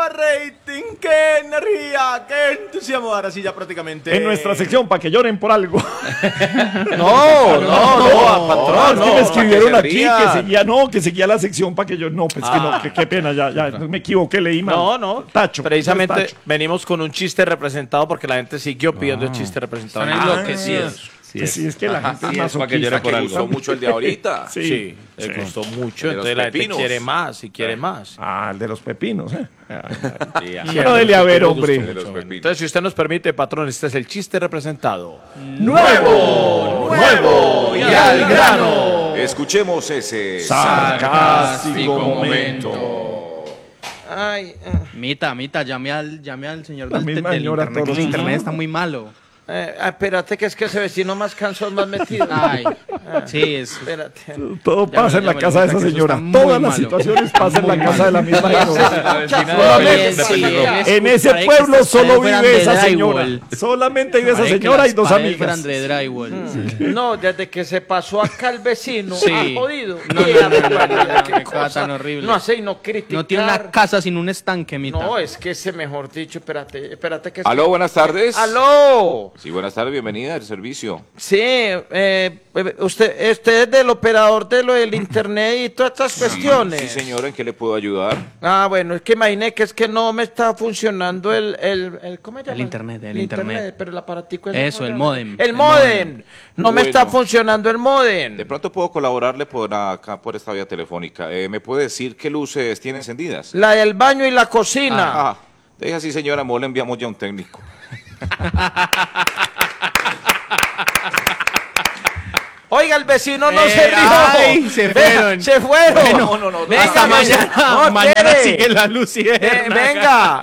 rating, qué energía, qué entusiasmo. Ahora sí, ya prácticamente. En nuestra sección, para que lloren por algo. No, patrón. Es que me escribieron para que aquí se rían. que seguía la sección para que yo. No, pues que no, qué pena, ya me equivoqué, leí mal. No. Tacho. Precisamente Tacho. venimos con un chiste representado porque la gente siguió pidiendo el chiste representado. Están enloquecidos. Sí, es que la gente es Sí, es para que llore masoquista. por Que algo. gustó mucho el de ahorita. Sí, le gustó mucho. El de los Entonces la gente pepinos. quiere más y quiere más. Ah, el de los pepepinos, Sí, Bueno, dele a ver, de hombre. los pepinos. Entonces, si usted nos permite, patrón, este es el chiste representado. ¡Nuevo! y al grano. Escuchemos ese Sarcástico momento. Ay, Mita, llame al señor La del, misma del señora internet, todos que el los internet días. está muy malo. espérate que es que ese vecino más cansón, más metido. Ay, sí, es... Espérate. Todo Ya pasa en la me casa de esa gusta que eso señora. está muy Todas las malo. situaciones pasan en la Muy casa de la misma señora. En Parece ese que pueblo estas solo paredes fueran vive de esa señora. drywall. Solamente vive esa Parece que señora y las dos paredes fueran amigas. de drywall. No, desde que se pasó acá el vecino, Sí. ha jodido. No, qué cosa tan horrible. No hace y no criticar. No tiene una casa sin un estanque, Mita. No, es que ese, mejor dicho, espérate que... Aló, buenas tardes. ¡Aló! Sí, buenas tardes, bienvenida al servicio. Sí, usted es del operador de lo del internet y todas estas cuestiones. Sí, señora, ¿en qué le puedo ayudar? Ah, bueno, es que imaginé que es que no me está funcionando ¿cómo se llama? El internet. Pero el aparatico es Eso, el módem. El módem. No me Bueno. está funcionando el módem. De pronto puedo colaborarle por acá, por esta vía telefónica. ¿Me puede decir qué luces tiene encendidas? La del baño y la cocina. Ah, deja así, señora, mejor le enviamos ya un técnico. Oiga, el vecino no se rió. ay, se Vea, fueron. se fueron. no. Venga, Hasta mañana. no, Mañana quiere. sigue la luz y Venga.